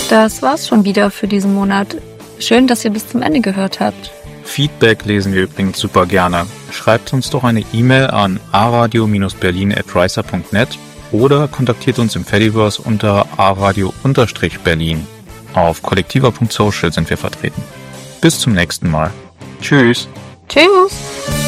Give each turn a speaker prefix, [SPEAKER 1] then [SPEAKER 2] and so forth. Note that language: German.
[SPEAKER 1] Das war's schon wieder für diesen Monat. Schön, dass ihr bis zum Ende gehört habt.
[SPEAKER 2] Feedback lesen wir übrigens super gerne. Schreibt uns doch eine E-Mail an aradio-berlin@ricer.net oder kontaktiert uns im Fediverse unter aradio-berlin. Auf kollektiva.social sind wir vertreten. Bis zum nächsten Mal. Tschüss.
[SPEAKER 1] Tschüss.